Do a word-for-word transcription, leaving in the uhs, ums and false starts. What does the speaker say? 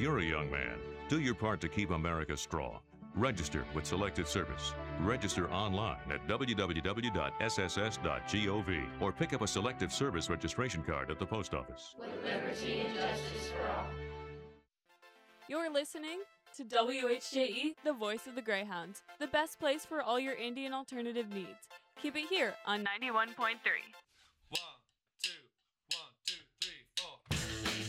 you're a young man, do your part to keep America strong. Register with Selective Service. Register online at w w w dot s s s dot gov or pick up a Selective Service registration card at the post office. With liberty and justice for all. You're listening to W H J E, the voice of the Greyhounds, the best place for all your Indian alternative needs. Keep it here on ninety-one point three.